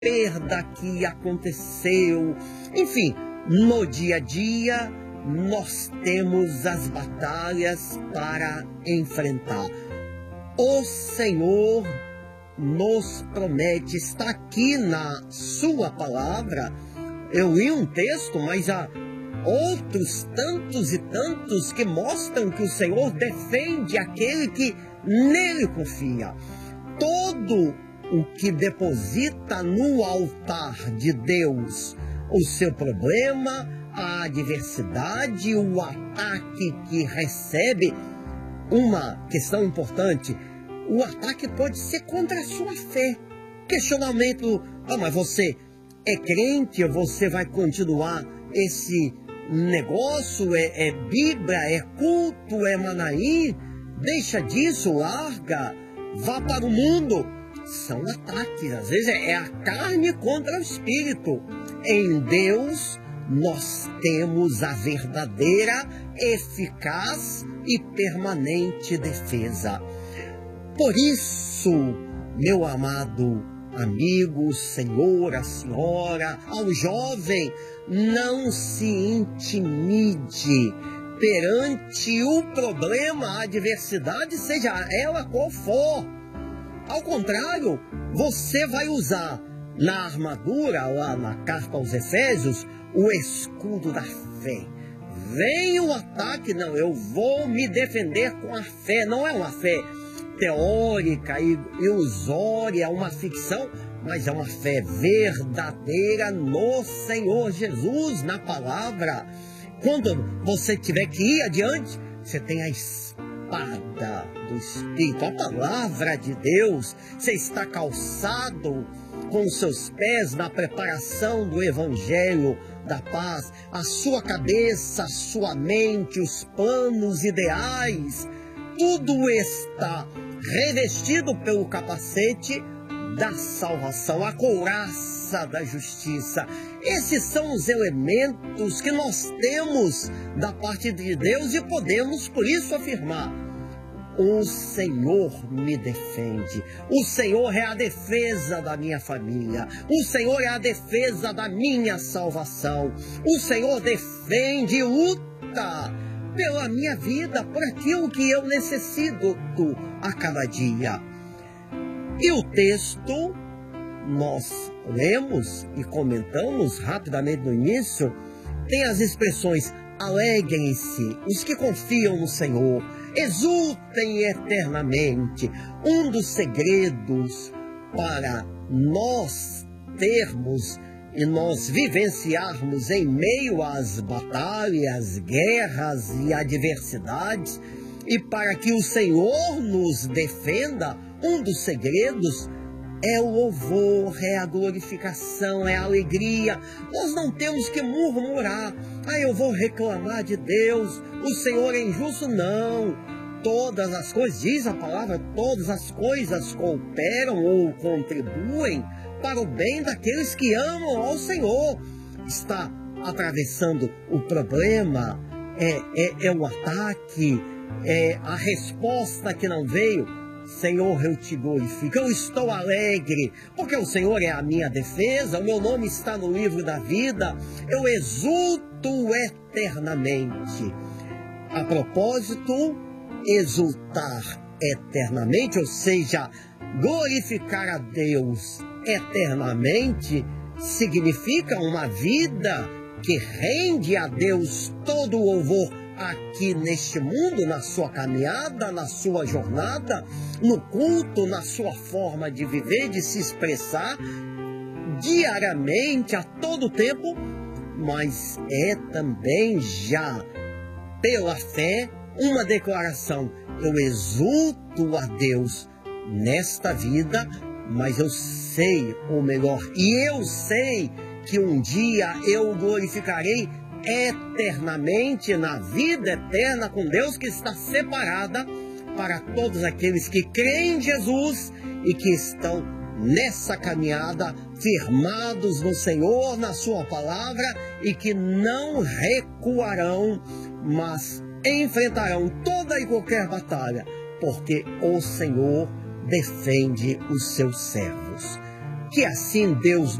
perda que aconteceu. Enfim, no dia a dia, nós temos as batalhas para enfrentar. O Senhor nos promete, está aqui na sua palavra. Eu li um texto, mas há outros tantos e tantos que mostram que o Senhor defende aquele que nele confia. Todo o que deposita no altar de Deus o seu problema, a adversidade, o ataque que recebe. Uma questão importante: o ataque pode ser contra a sua fé. Questionamento: mas você é crente, você vai continuar esse negócio? É Bíblia, é culto, é Manaim? Deixa disso, larga, vá para o mundo. São ataques, às vezes é a carne contra o espírito. Em Deus nós temos a verdadeira, eficaz e permanente defesa. Por isso, meu amado amigo, senhora, senhora, ao jovem, não se intimide perante o problema, a adversidade, seja ela qual for. Ao contrário, você vai usar na armadura, lá na carta aos Efésios, o escudo da fé. Vem o ataque, não, eu vou me defender com a fé. Não é uma fé teórica e ilusória, uma ficção, mas é uma fé verdadeira no Senhor Jesus, na palavra. Quando você tiver que ir adiante, você tem a espada do Espírito, a palavra de Deus. Você está calçado com os seus pés na preparação do Evangelho da paz. A sua cabeça, a sua mente, os planos ideais, tudo está revestido pelo capacete da salvação, a couraça da justiça. Esses são os elementos que nós temos da parte de Deus e podemos, por isso, afirmar: o Senhor me defende. O Senhor é a defesa da minha família. O Senhor é a defesa da minha salvação. O Senhor defende e luta pela minha vida, por aquilo que eu necessito a cada dia. E o texto, nós lemos e comentamos rapidamente no início, tem as expressões: alegrem-se os que confiam no Senhor, exultem eternamente. Um dos segredos para nós termos e nós vivenciarmos em meio às batalhas, guerras e adversidades, e para que o Senhor nos defenda, um dos segredos é o louvor, é a glorificação, é a alegria. Nós não temos que murmurar: eu vou reclamar de Deus, o Senhor é injusto. Não. Todas as coisas, diz a palavra, todas as coisas cooperam ou contribuem para o bem daqueles que amam ao Senhor. Está atravessando o problema, é o ataque, é a resposta que não veio. Senhor, eu te glorifico, eu estou alegre, porque o Senhor é a minha defesa, o meu nome está no livro da vida, eu exulto eternamente. A propósito, exultar eternamente, ou seja, glorificar a Deus eternamente, significa uma vida que rende a Deus todo o louvor aqui neste mundo, na sua caminhada, na sua jornada, no culto, na sua forma de viver, de se expressar diariamente, a todo tempo, mas é também já pela fé uma declaração: eu exulto a Deus nesta vida, mas eu sei o melhor, e eu sei que um dia eu glorificarei eternamente, na vida eterna com Deus, que está separada para todos aqueles que creem em Jesus e que estão nessa caminhada, firmados no Senhor, na sua palavra, e que não recuarão, mas enfrentarão toda e qualquer batalha, porque o Senhor defende os seus servos. Que assim Deus